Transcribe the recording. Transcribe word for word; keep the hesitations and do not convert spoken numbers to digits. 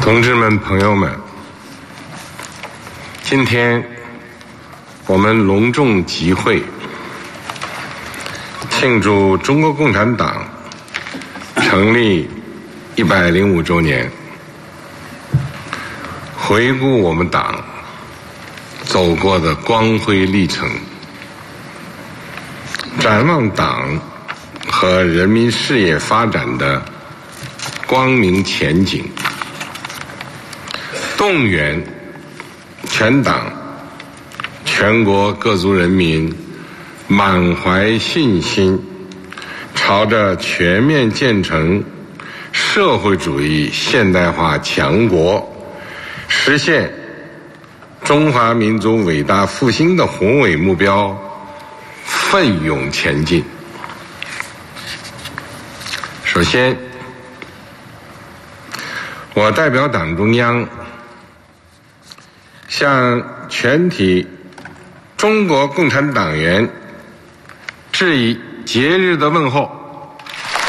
同志们、朋友们，今天我们隆重集会，庆祝中国共产党成立一百零五周年，回顾我们党走过的光辉历程，展望党和人民事业发展的光明前景，动员全党全国各族人民满怀信心，朝着全面建成社会主义现代化强国，实现中华民族伟大复兴的宏伟目标奋勇前进。首先，我代表党中央向全体中国共产党员致以节日的问候。